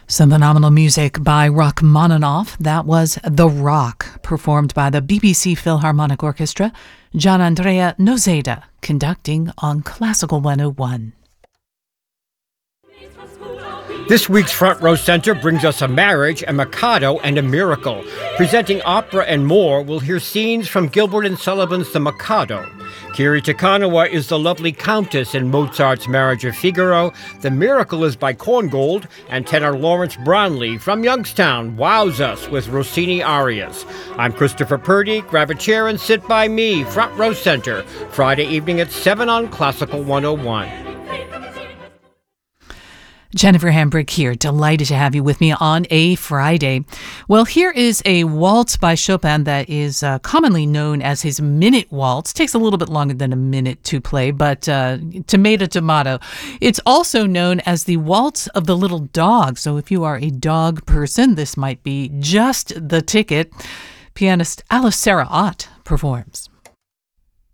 Some phenomenal music by Rachmaninoff. That was The Rock, performed by the BBC Philharmonic Orchestra. Gianandrea Nozeda conducting on Classical 101. This week's Front Row Center brings us a marriage, a Mikado, and a miracle. Presenting opera and more, we'll hear scenes from Gilbert and Sullivan's The Mikado. Kiri Te Kanawa is the lovely Countess in Mozart's Marriage of Figaro. The Miracle is by Korngold, and tenor Lawrence Brownlee from Youngstown wows us with Rossini arias. I'm Christopher Purdy. Grab a chair and sit by me. Front Row Center, Friday evening at 7 on Classical 101. Jennifer Hambrick here. Delighted to have you with me on a Friday. Well, here is a waltz by Chopin that is commonly known as his minute waltz. Takes a little bit longer than a minute to play, but tomato. It's also known as the Waltz of the Little Dog. So if you are a dog person, this might be just the ticket. Pianist Alice Sarah Ott performs.